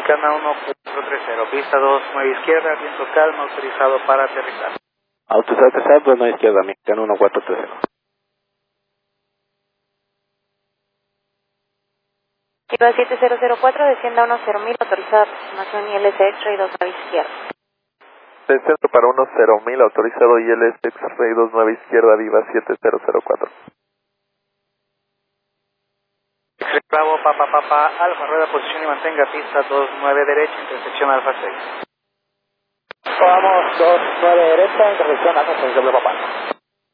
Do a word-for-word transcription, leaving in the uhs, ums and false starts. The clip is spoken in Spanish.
Mexicana uno cuatro tres cero, pista dos nueve izquierda, viento calma, autorizado para aterrizar. Autorizado aterrizar, dos nueve izquierda, Mexicana uno cuatro tres cero. Chiva siete cero cero cuatro, descienda uno cero mil, autorizada aproximación I L S X-Ray dos nueve izquierda. Descenso para uno cero mil, autorizado I L S X-Ray dos nueve izquierda, Viva siete cero cero cuatro. Bravo, Papa, Papa, Alfa, rueda posición y mantenga pista dos nueve derecha, intersección Alfa seis. Vamos, dos nueve derecha, intersección Alfa seis, doble Papa.